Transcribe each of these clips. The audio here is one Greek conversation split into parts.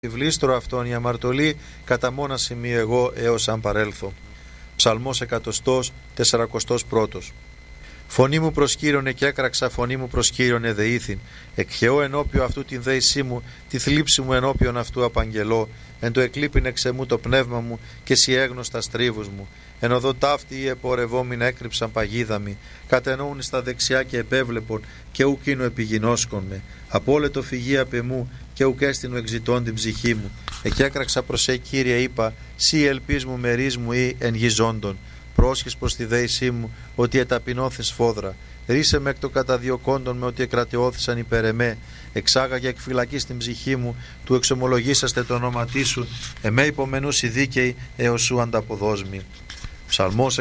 Βλήστρο αυτόν η αμαρτωλή, κατά μόνα σημείο εγώ έως αν παρέλθω. Ψαλμός 141. Φωνή μου προς Κύριον και έκραξα, φωνή μου προς Κύριον εδεήθην. Εκχαιώ ενώπιον αυτού την δέησή μου, τη θλίψη μου ενώπιον αυτού απαγγελώ. Εν το εκλείπειν εξεμού το πνεύμα μου και σι έγνωστα στρίβους μου. Εν οδό ταύτη ή επορευόμην έκρυψαν παγίδαμι. Κατενόουν στα δεξιά και επέβλεπον και ουκ είναι επιγινώσκον με. Απόλετο φυγή απ' εμού και ουκ έστεινο εξητών την ψυχή μου. Εκέκραξα προς Κύριε, είπα, σύ ελπίς μου μερίς μου ή εν γη ζώντων. Πρόσχες προς τη δέησή μου, ότι εταπεινώθες φόδρα. Ρίσε με εκ το καταδιωκόντων με ότι εκρατεώθησαν υπέρ εμέ. Εξάγαγε εκ φυλακής την ψυχή μου, του εξομολογήσαστε το όνοματί σου. Εμέ υπομενούσι δίκαιοι έως σου ανταποδόσμη. Ψαλμός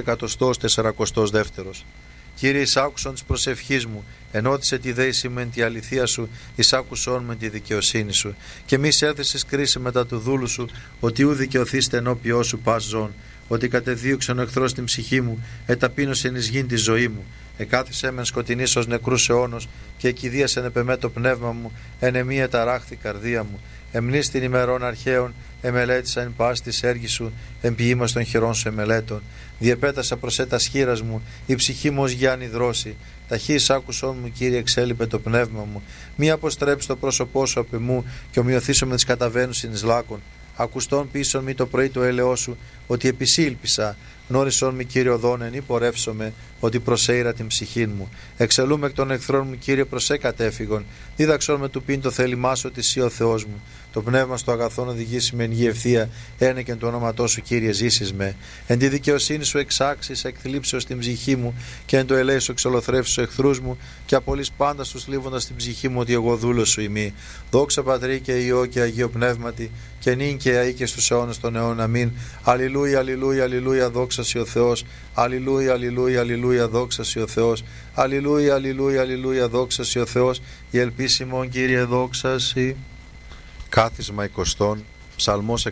142. Κύριε, εισάκουσον της προσευχής μου, ενώτισε τη δέηση μου εν τη αληθεία σου, εισάκουσον με τη δικαιοσύνη σου. Και μη έθεσες κρίση μετά του δούλου σου, ότι ου δικαιωθήστε ενώπιό σου πας ζών. Ότι κατεδίωξαν ο εχθρός την ψυχή μου, εταπείνωσεν εις γην τη ζωή μου. Εκάθισε μεν σκοτεινής ως νεκρούς αιώνος, και εκηδίασεν επεμέ το πνεύμα μου, εν εμή εταράχθη καρδία μου. Εμνείς την ημερών αρχαίων, εμελέτησα εν πάση της έργης σου, εν ποιήμας των χειρών σου εμελέτων. Διεπέτασα προς έτας χείρας μου, η ψυχή μου ως Γιάννη δρόση. Ταχύς άκουσόν μου, Κύριε, εξέλιπε το πνεύμα μου. Μη αποστρέψει το πρόσωπό σου απ' εμού, και ομοιωθήσω με τις καταβαίνουσιν εις λάκων. Ακουστών πίσω μη το πρωί το έλεό σου, ότι επισήλπισα. Γνώρισον μη, Κύριε, οδόν εν υπορεύσομαι, ότι προσέειρα την ψυχήν μου. Εξελούμε εκ των εχθρών μου, Κύριε, προσέ κατέφυγον. Δίδαξον με του πίν το θέλημά σου, ότι εσύ ο Θεός μου. Το πνεύμα στο αγαθόν οδηγήσει με εν γη ευθεία, ένε και εν το όνοματό σου, Κύριε, ζήσεις με. Εν τη δικαιοσύνη σου εξάξεις, εκθλίψεως την ψυχή μου, και εν το ελέη σου εξολοθρεύσεις τους εχθρούς μου, και απολύς πάντα στους λίβοντας την ψυχή μου, ότι εγώ δούλος σου ημί. Δόξα Πατρί και Υιό και Αγίο Πνεύματι, και νυν και αεί και στους αιώνας των αιώνων. Αμήν. Αλληλούια, αλληλούια, αλληλούια, δόξα σοι ο Θεός. Αλληλούια, αλληλούια, αλληλούια, δόξα σοι ο Θεός. Αλληλούια, αλληλούια, αλληλούια, δόξα σοι ο Θεός. Η ελπίσιμον, Κύριε, δόξα σοι. Κάθισμα 20, Ψαλμός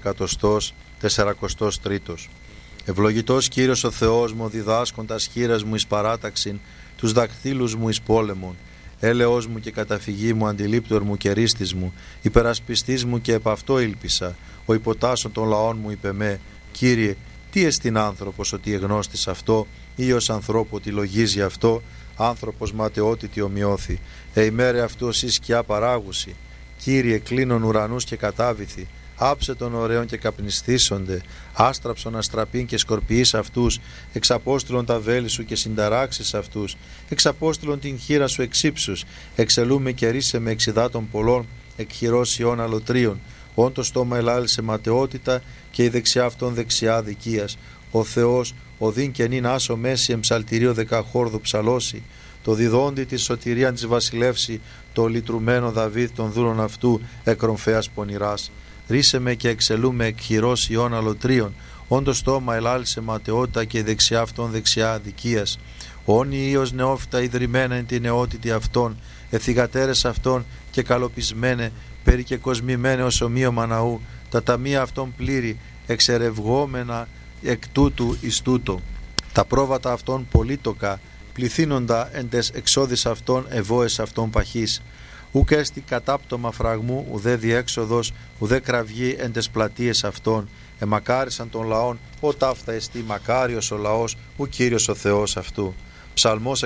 143. Ευλογητός Κύριος ο Θεός μου, διδάσκοντας χείρας μου εις παράταξιν, τους δακτύλους μου εις πόλεμον. Έλεος μου και καταφυγή μου, αντιλήπτορ μου και ρίστης μου, υπερασπιστής μου και επ' αυτό ήλπισα. Ο υποτάσσον των λαών μου είπε με, Κύριε, τι εστιν άνθρωπος ότι εγνώστης αυτό, ή ως ανθρώπου ότι λογίζει αυτό, άνθρωπος ματαιότητη ομοιώθη. Ημέρε αυτού ως η σκιά παράγουση. Κύριε, κλείνον ουρανούς και κατάβηθη, άψε των ωραίων και καπνιστήσονται, άστραψον αστραπήν και σκορπιείς αυτούς, εξαπόστηλον τα βέλη σου και συνταράξεις αυτούς, εξαπόστηλον την χείρα σου εξύψους, εξελούμε και ρίσε με εξιδάτων πολλών, εκχειρός ιών αλωτρίων, όν το στόμα ελάλησε ματαιότητα και η δεξιά αυτών δεξιά δικίας. Ο Θεός, ο δίν και νυν άσο μέση εμψαλτηρίο δεκαχόρδου ψαλώσει, το διδόντι της σωτηρίαν της βασιλεύση, το λυτρουμένο Δαβίδ των δούλων αυτού εκρομφέας πονηράς. Ρίσε με και εξελούμε εκχειρός ιών αλωτρίων, όντως στόμα ελάλησε ματαιότητα και η δεξιά αυτών δεξιά αδικίας. Όνοι ίος νεόφυτα ιδρυμένα εν τη νεότητη αυτών, εθιγατέρες αυτών και καλοπισμένε, περί και κοσμημένε ως ομοίωμα ναού, τα ταμεία αυτών πλήρη, εξερευγόμενα εκ τούτου εις τούτο. Τα πρόβατα αυτών πολύτοκα, πληθύνοντα εν τες εξόδης αυτών ευώες αυτών παχής. Ουκ έστι κατάπτωμα φραγμού, ουδέ διέξοδος, ουδέ κραυγή εν τες πλατείες αυτών. Εμακάρισαν των λαών, ο ταύτα εστί μακάριος ο λαός, ο Κύριος ο Θεός αυτού. Ψαλμός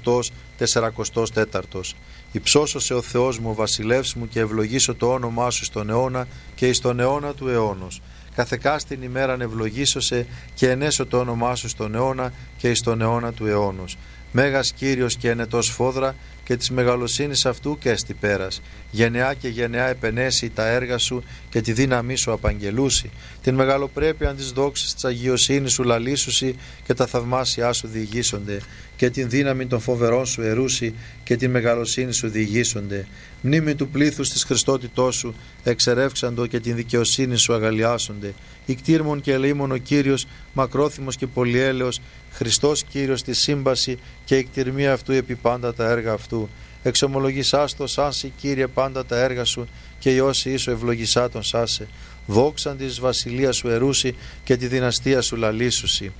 144. Υψώσωσε ο Θεός μου, ο βασιλεύς μου, και ευλογήσω το όνομά σου στον αιώνα και εις τον αιώνα του αιώνος. Καθεκάστην ημέραν ευλογήσωσε και ενέσω το όνομά σου στον αιώνα και εις τον αιώνα του αιώνος. Μέγας Κύριος και ενετός φόδρα, και της μεγαλοσύνης αυτού και έστι πέρας. Γενεά και γενεά επενέσει τα έργα σου και τη δύναμή σου απαγγελούσει. Την μεγαλοπρέπεια της δόξης της αγιοσύνης σου λαλήσουσι και τα θαυμάσια σου διηγήσονται. Και την δύναμη των φοβερών σου ερούσι και την μεγαλοσύνη σου διηγήσονται. Μνήμη του πλήθους της Χριστότητός σου εξερεύξαντο και την δικαιοσύνη σου αγαλιάσονται. Ικτήρμον και ελεήμον ο Κύριος, μακρόθυμος και πολυέλεος, Χριστός Κύριος στη σύμπαση και η κτηρμία αυτού επί πάντα τα έργα αυτού. Εξομολογησάς το σάσι, Κύριε, πάντα τα έργα σου, και η όση ίσου ευλογησά τον σάσε. Δόξαν της βασιλείας σου ερούσι και τη δυναστεία σου λαλήσουσι.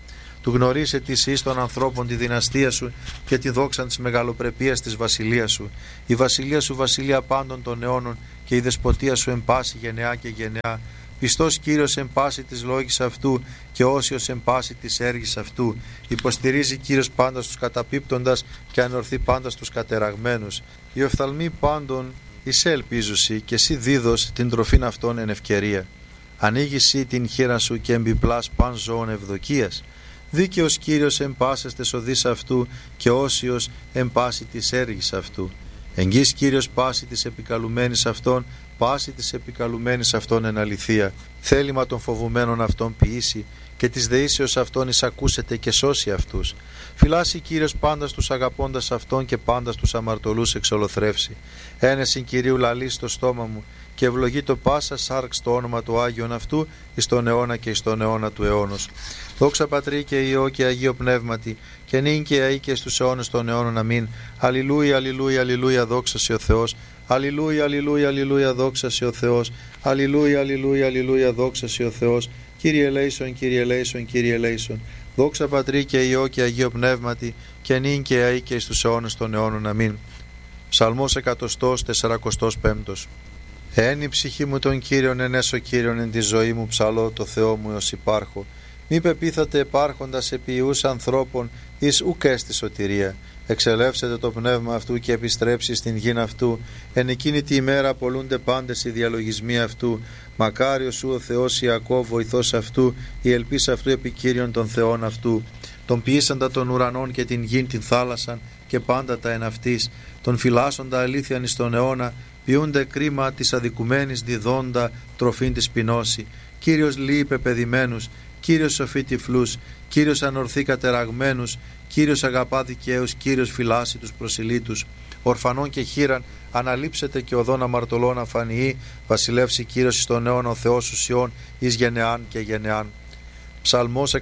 του γνωρίσε της εις των ανθρώπων τη δυναστεία σου και τη δόξα της μεγαλοπρεπίας της βασιλείας σου. Η βασιλεία σου βασιλεία πάντων των αιώνων και η δεσποτεία σου εν πάση γενεά και γενεά. Πιστός Κύριος εν πάση της λόγης αυτού και όσιος εν πάση της έργης αυτού. Υποστηρίζει Κύριος πάντα στους καταπίπτοντας και ανορθεί πάντα στους κατεραγμένους. Οι οφθαλμοί πάντων εισέ ελπίζουσι και εσύ δίδος την τροφήν αυτών εν ευκαιρία. Ανοίγεις σύ την χείρα σου και εμπιπλάς παν ζώων ευδοκίας. Δίκαιος Κύριος εν πάσες τες οδείς αυτού και όσιος εν πάση της έργης αυτού. Εγγύς Κύριος πάση της επικαλουμένης αυτών, πάση της επικαλουμένης αυτών εν αληθεία. Θέλημα των φοβουμένων αυτών ποιήσει και της δεήσεως αυτών εισακούσεται και σώσει αυτούς. Φυλάσει Κύριος πάντα στους αγαπώντας αυτών και πάντα στους αμαρτωλούς εξολοθρεύσει. Ένεσιν Κυρίου λαλεί στο στόμα μου και ευλογεί το πάσα σάρξ το όνομα του Άγιον αυτού εις τον αιώνα και εις τον αιώνα του αιώνος. Δόξα Πατρί και Υιό και Αγίο Πνεύματι και νυν και αεί και στους αιώνες των αιώνων. Αμήν. Αλληλούια, αλληλούια, αλληλούια, δόξα σε ο Θεός. Αλληλούια, αλληλούια, αλληλούια, δόξα σε ο Θεός. Αλληλούια, αλληλούια, αλληλούια, δόξα σε ο Θεός. Κύριε ελέησον, Κύριε ελέησον, Κύριε ελέησον. Δόξα Πατρί και Υιό και Αγίο Πνεύματι και νυν και αεί και στους αιώνες των αιώνων. Αμήν. Ψαλμός 145. Εν η ψυχή μου τον Κύριον, ενέσω Κύριον εν τη ζωή μου, ψαλώ το Θεό μου ως υπάρχω. Μη πεπίθατε επάρχοντας επί ιούς ανθρώπων εις ουκ έστι σωτηρία. Εξελεύσετε το πνεύμα αυτού και επιστρέψει στην γην αυτού. Εν εκείνη τη ημέρα απολούνται πάντες οι διαλογισμοί αυτού. Μακάριος σου ο Θεός Ιακώβ, βοηθός αυτού, η ελπίς αυτού επί Κύριον των Θεών αυτού. Τον ποιήσαντα των ουρανών και την γην την θάλασσαν και πάντα τα εν αυτής. Τον φυλάσσοντα αλήθειαν εις τον αιώνα, ποιούνται κρίμα της αδικουμένης διδόντα τροφήν της πεινώση. Κύριος λύει πεπαιδημένους, Κύριος σοφεί τυφλούς, Κύριος ανορθεί κατεραγμένους, Κύριος αγαπά δικαίους, Κύριος φυλάσσει τους προσιλήτους. Ορφανών και χείραν αναλείψετε και οδόν αμαρτωλών αφανιεί, βασιλεύσει Κύριος εις τον αιώνα ο Θεός ουσιών εις γενεάν και γενεάν. Ψαλμός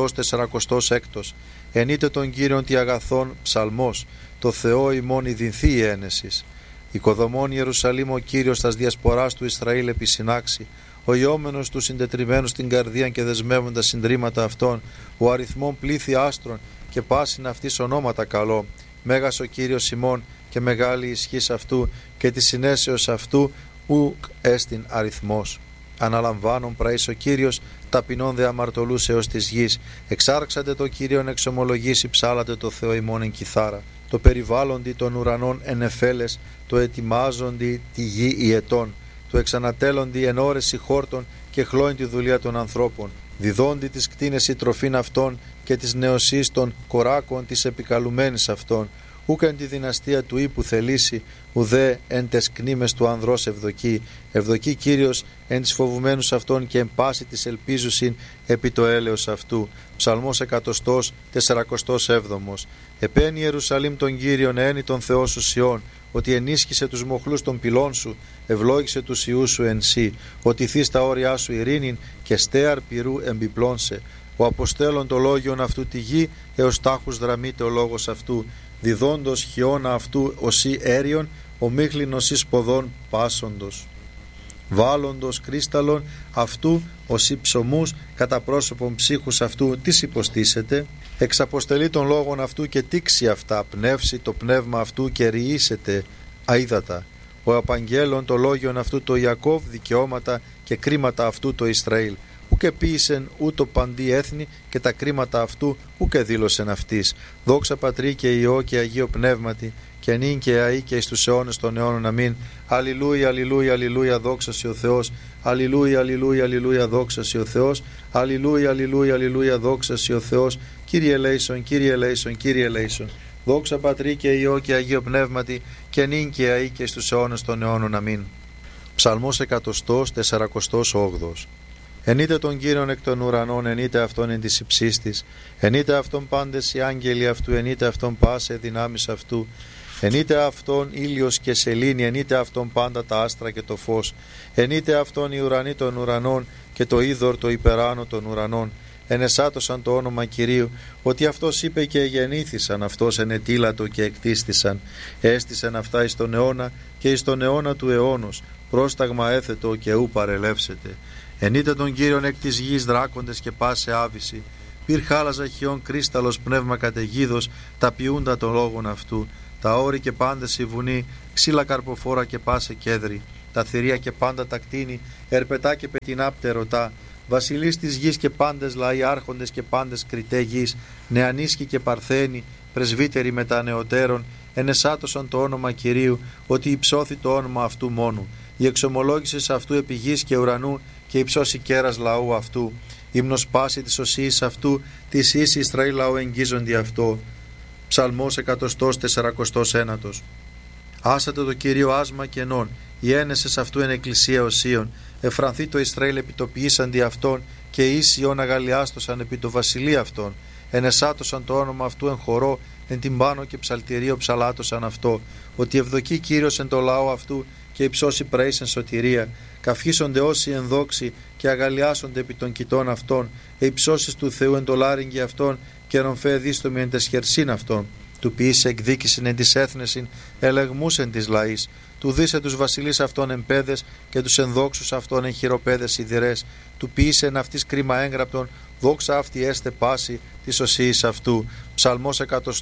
146. Ενείτε τον Κύριον τι αγαθόν, ψαλμός, το Θεό ημών ειδυνθεί η ένεσης. Οικοδομών Ιερουσαλήμ ο Κύριος τας διασποράς του Ισραήλ επισυνάξει, ο ιόμενος του συντετριμένου στην καρδία και δεσμεύοντα συντρίμματα αυτών, ο αριθμών πλήθη άστρων και πάσιν αυτής ονόματα καλό. Μέγας ο Κύριος ημών και μεγάλη ισχύς αυτού και τη συνέσεως αυτού ουκ έστιν αριθμός. Αναλαμβάνον πραείς ο Κύριος ταπεινών δε αμαρτωλούς έως της γης. Εξάρξατε το Κύριον εξομολογήσει, ψάλατε το Θεό ημών εν κιθάρα. Το περιβάλλοντι των ουρανών εν εφέλες, το ετοιμάζοντι τη γη οι ετών, το εξανατέλλοντι εν ώρες οι χόρτων και χλώην τη δουλεία των ανθρώπων, διδόντι τις κτίνες η τροφήν αυτών και τις νεοσύς των κοράκων της επικαλουμένης αυτών, ούκ εν τη δυναστεία του ύπου θελήσει, ουδέ εν τες κνήμες του ανδρός ευδοκεί. Ευδοκεί Κύριος εν τις φοβουμένους αυτών και εν πάση της ελπίζουσιν επί το έλεος αυτού. Ψαλμός 147. Επένει Ιερουσαλήμ τον Κύριον, ένι τον Θεό σου Σιών, ότι ενίσχυσε τους μοχλούς των πυλών σου, ευλόγησε τους ιούς σου εν σύ, ότι θείς τα όρια σου ειρήνην και στέαρ πυρού εμπιπλώνσε. Ο αποστέλων το λόγιον αυτού τη γη, έως τάχους δραμείται ο λόγος αυτού, διδόντος χιώνα αυτού οσί έριον, ο μίχλινος εις ποδών πάσοντος. Βάλλοντος κρίσταλον αυτού οσί ψωμούς, κατά πρόσωπον ψύχους αυτού, τις υποστήσετε. Εξαποστελεί των λόγων αυτού και τήξει αυτά, πνεύσει το πνεύμα αυτού και ρυήσετε αίδατα. Ο απαγγέλων το λόγιον αυτού το Ιακώβ, δικαιώματα και κρίματα αυτού το Ισραήλ. Ούκε ποίησεν ούτω παντί έθνη και τα κρίματα αυτού ούκε δήλωσεν αυτής. Δόξα Πατρί και Υιό και Αγίο Πνεύματι και νυν και αεί και εις τους αιώνες των αιώνων. Αμήν. Αλληλούια, αλληλούια, αλληλούια, δόξα σε ο Θεός. Αλληλούια, αλληλούια, αλληλούια, δόξα σε ο Θεός. Αλληλούια, αλληλούια, αλληλούια, δόξα σε ο Θεός. Κύριε ελέησον, Κύριε ελέησον, Κύριε ελέησον. Δόξα Πατρί και Υιό και Αγίο Πνεύματι και νυν και αεί και στους αιώνες των αιώνων. Αμήν. Ψαλμός 148. Ενείτε τον Κύριον εκ των ουρανών, ενείτε αυτόν εν της υψής της, ενείτε αυτόν πάντες οι άγγελοι αυτού, ενείτε αυτόν πάσε δυνάμεις αυτού, ενείτε αυτόν ήλιος και σελήνη, ενείτε αυτόν πάντα τα άστρα και το φως, ενείτε αυτόν οι ουρανοί των ουρανών και το είδωρ το υπεράνω των ουρανών. Ενεσάτωσαν το όνομα Κυρίου, ότι αυτός είπε και γεννήθησαν, αυτός ενετήλατο και εκτίστησαν, έστησαν αυτά εις τον αιώνα και εις τον αιώνα του αιώνος, πρόσταγμα έθετο και ου παρελεύσετε. Ενείτε τον Κύριον εκ της γης δράκοντες και πάσε άβυση, Πυρ χάλαζα χιόν κρίσταλος πνεύμα καταιγίδος, τα ποιούντα των λόγων αυτού. Τα όρη και πάντες η βουνή, ξύλα καρποφόρα και πάσε κέδρη. Τα θηρία και πάντα τα κτίνη, ερπετά και πετεινά πτερωτά. Βασιλείς της γης και πάντες λαοί, άρχοντες και πάντες κριτέ γης, νεανίσκοι και παρθένοι, πρεσβύτεροι μετά νεωτέρων, ενεσάτωσαν το όνομα Κυρίου, ότι υψώθη το όνομα αυτού μόνου. Η εξομολόγηση αυτού επί γης και ουρανού και υψώσει κέρας λαού αυτού. Ύμνος πάση της οσίης αυτού, της ίση Ισραήλ λαού εγγίζοντι αυτό. Ψαλμός 149. Άσατε το Κυρίο άσμα κενών, οι ένεσες αυτού εν εκκλησία οσίων. Εφρανθεί το Ισραήλ επιτοπιήσαντι αυτόν και ίσιον αγαλιάστοσαν επί το βασιλεί αυτόν. Ενεσάτωσαν το όνομα αυτού εν χορό, εν τυμπάνο και ψαλτηρίο ψαλάτωσαν αυτό. Ότι ευδοκεί Κύριος εν το λαό αυτού και υψώσει πραίσεν σωτηρία. Καυχήσονται όσοι εν δόξη και αγαλιάσονται επί των κοιτών αυτών. Υψώσεις του Θεού εν το λάριγγι αυτών και ρομφέ δίστομοι εν τεσχερσίν αυτών. Του ποιήσε εκδίκησιν εν της έθνεσιν, ελεγμούς εν της λαής. Του δίσε τους βασιλείς αυτών εν πέδες και τους ενδόξους αυτών εν χειροπέδες σιδηρές. Του ποιήσε εν αυτής κρίμα έγγραπτον, δόξα αυτή έστε πάση της οσίης αυτού. Ψαλμός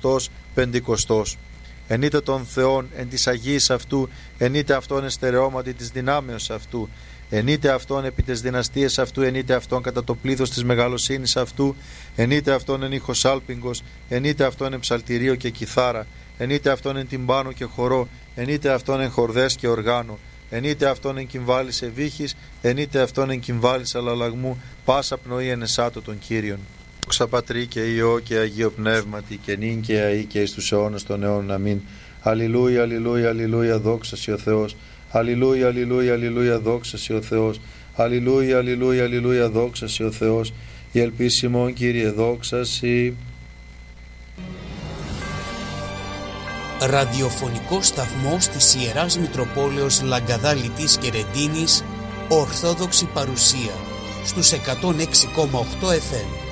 150. Ενείτε τον Θεόν εν της Αγίας αυτού, ενείτε αυτόν εν στερεώματι της δυνάμεως αυτού. Ενείτε αυτόν επί τις δυναστείες αυτού, ενείτε αυτόν κατά το πλήθος της μεγαλοσύνης αυτού, ενείτε αυτόν εν ήχος άλπιγγος, ενείτε αυτόν εν ψαλτηρίο και κιθάρα, ενείτε αυτόν εν τυμπάνο και χορό, ενείτε αυτόν εν χορδές και οργάνο, ενείτε αυτόν εν κυμβάλης ευήχης, ενείτε αυτόν εν κυμβάλης αλλαλαγμού, πάσα πνοή εν εσάτω των Κύριων. Δόξα Πατρί και Υιό και Αγίο Πνεύματι και νυν και αεί και εις τους αιώνας των αιώνων. Αμήν. Αλληλούια, αλληλούια, αλληλούια, δόξα σοι ο Θεός. Αλληλούια, αλληλούια, αλληλούια, δόξα σοι ο Θεός. Αλληλούια, αλληλούια, αλληλούια, δόξα σοι ο Θεός. Η ελπίση ημών, Κύριε, δόξα σοι. Ραδιοφωνικό σταθμός της Ιεράς Μητροπόλεως Λαγκαδά Λιτής και Ρεντίνης, Ορθόδοξη παρουσία στους 106,8 FM.